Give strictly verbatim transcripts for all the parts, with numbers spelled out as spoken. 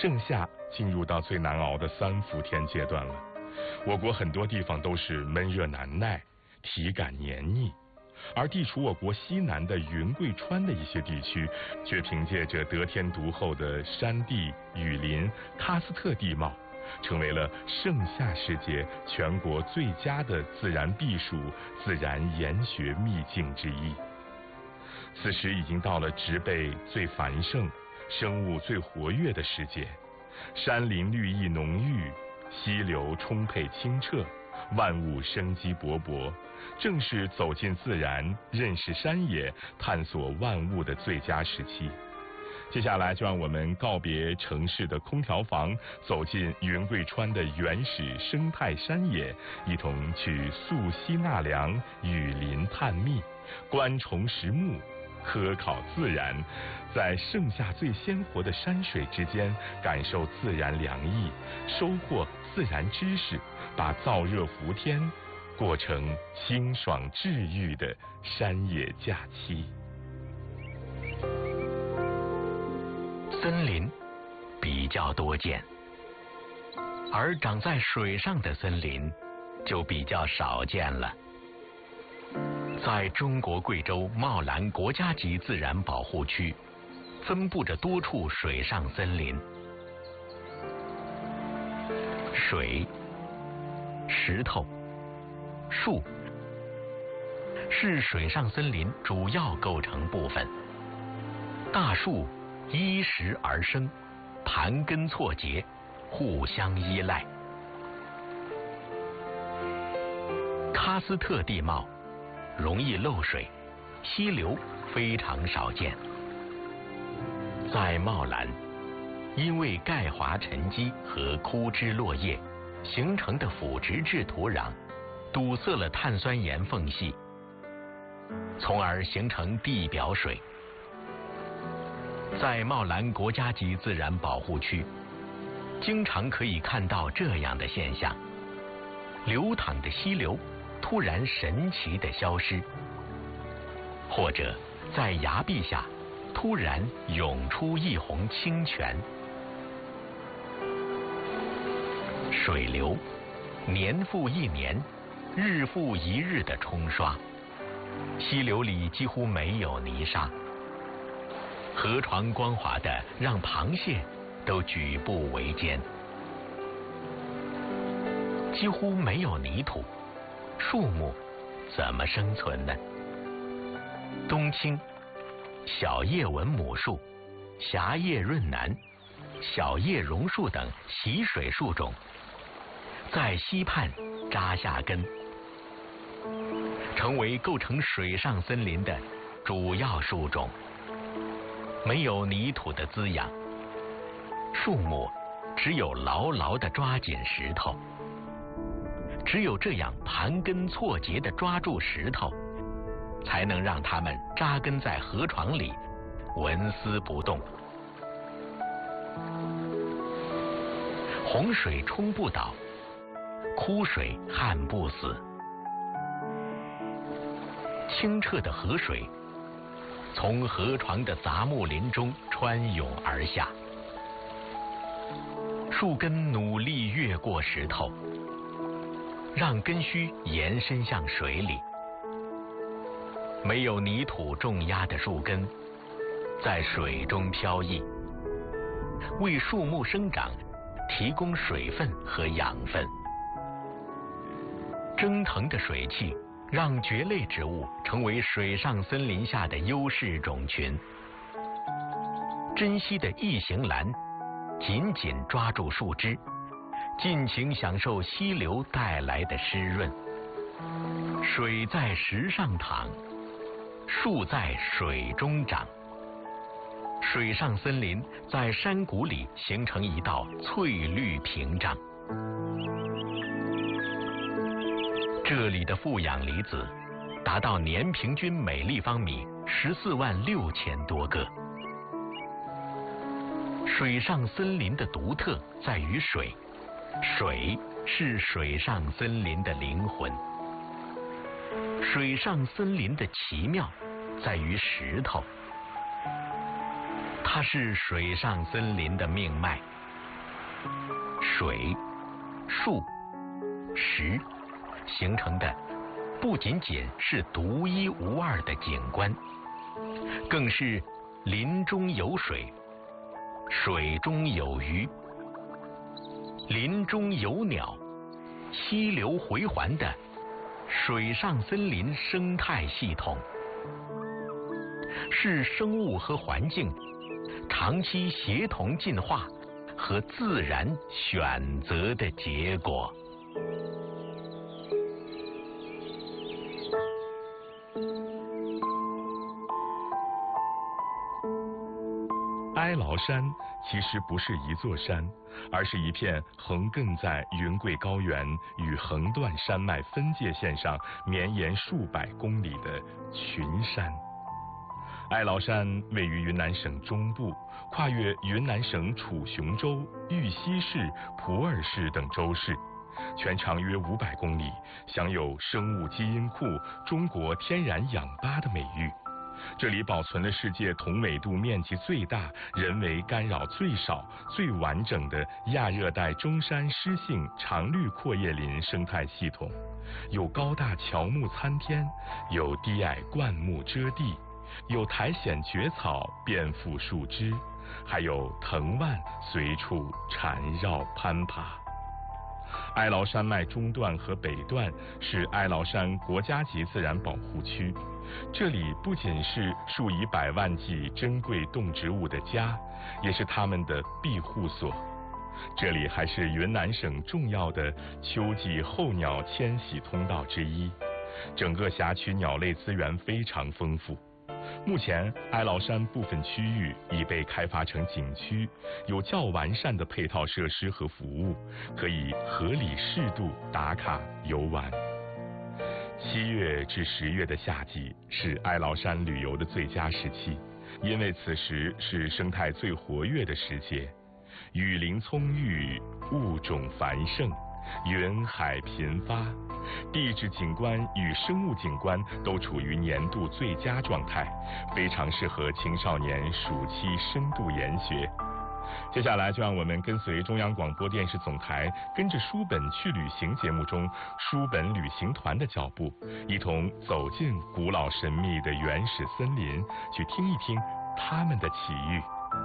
盛夏进入到最难熬的三伏天阶段了。我国很多地方都是闷热难耐，体感黏腻，而地处我国西南的云贵川的一些地区，却凭借着得天独厚的山地、雨林、喀斯特地貌，成为了盛夏时节全国最佳的自然避暑、自然研学秘境之一。此时已经到了植被最繁盛、生物最活跃的时节，山林绿意浓郁，溪流充沛清澈，万物生机勃勃，正是走进自然、认识山野、探索万物的最佳时期。接下来就让我们告别城市的空调房，走进云贵川的原始生态山野，一同去溯溪纳凉、雨林探秘、观虫识木、科考自然，在盛夏最鲜活的山水之间，感受自然凉意，收获自然知识，把燥热伏天过成清爽治愈的山野假期。 森林比较多见，而长在水上的森林就比较少见了。在中国贵州茂兰国家级自然保护区，分布着多处水上森林。水、石头、树是水上森林主要构成部分。大树依石而生，盘根错节，互相依赖。喀斯特地貌容易漏水，溪流非常少见。在茂兰，因为钙华沉积和枯枝落叶形成的腐殖质土壤堵塞了碳酸盐缝隙，从而形成地表水。在茂兰国家级自然保护区，经常可以看到这样的现象：流淌的溪流突然神奇地消失，或者在崖壁下突然涌出一泓清泉。水流年复一年，日复一日的冲刷，溪流里几乎没有泥沙，河床光滑的让螃蟹都举步维艰。几乎没有泥土，树木怎么生存呢？冬青、小叶文母树、狭叶润楠、小叶榕树等习水树种在溪畔扎下根，成为构成水上森林的主要树种。没有泥土的滋养，树木只有牢牢地抓紧石头，只有这样盘根错节地抓住石头，才能让它们扎根在河床里，纹丝不动。洪水冲不倒，枯水旱不死。清澈的河水从河床的杂木林中穿涌而下，树根努力越过石头，让根须延伸向水里。没有泥土重压的树根在水中飘逸，为树木生长提供水分和养分。蒸腾的水汽让蕨类植物成为水上森林下的优势种群。珍稀的异形兰紧紧抓住树枝，尽情享受溪流带来的湿润。水在石上淌，树在水中长。水上森林在山谷里形成一道翠绿屏障。这里的负氧离子达到年平均每立方米十四万六千多个。水上森林的独特在于水，水是水上森林的灵魂。水上森林的奇妙在于石头，它是水上森林的命脉， 水、树、石形成的不仅仅是独一无二的景观，更是林中有水，水中有鱼，林中有鸟，溪流回环的水上森林生态系统，是生物和环境长期协同进化和自然选择的结果。 哀牢山其实不是一座山，而是一片横亘在云贵高原与横断山脉分界线上绵延数百公里的群山。哀牢山位于云南省中部，跨越云南省楚雄州、玉溪市、普洱市等州市，全长约五百公里，享有生物基因库中国天然氧吧的美誉。这里保存了世界同纬度面积最大、人为干扰最少、最完整的亚热带中山湿性常绿阔叶林生态系统，有高大乔木参天，有低矮灌木遮地，有苔藓蕨草遍覆树枝，还有藤蔓随处缠绕攀爬。哀牢山脉中段和北段是哀牢山国家级自然保护区，这里不仅是数以百万计珍贵动植物的家，也是它们的庇护所。这里还是云南省重要的秋季候鸟迁徙通道之一，整个辖区鸟类资源非常丰富。目前，哀牢山部分区域已被开发成景区，有较完善的配套设施和服务，可以合理适度打卡游玩。七月至十月的夏季是哀牢山旅游的最佳时期，因为此时是生态最活跃的时节，雨林葱郁，物种繁盛，云海频发，地质景观与生物景观都处于年度最佳状态，非常适合青少年暑期深度研学。接下来就让我们跟随中央广播电视总台跟着书本去旅行节目中书本旅行团的脚步，一同走进古老神秘的原始森林，去听一听它们的起域。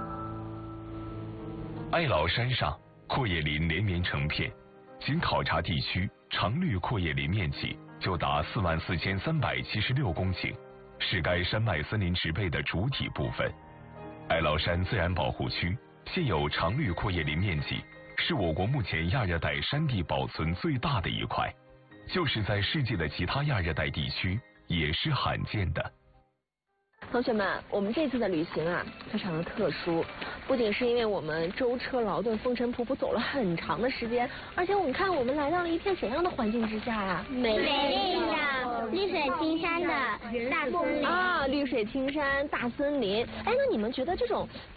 哀牢山上阔叶林连绵成片，仅考察地区常绿阔叶林面积就达四万四千三百七十六公顷，是该山脉森林植被的主体部分。哀牢山自然保护区现有常绿阔叶林面积是我国目前亚热带山地保存最大的一块，就是在世界的其他亚热带地区也是罕见的。 同学们，我们这次的旅行啊，非常的特殊，不仅是因为我们舟车劳顿、风尘仆仆走了很长的时间，而且我们看我们来到了一片怎样的环境之下呀、啊？ 美丽的绿水青山的大森林啊，绿水青山、大森林。哎，那你们觉得这种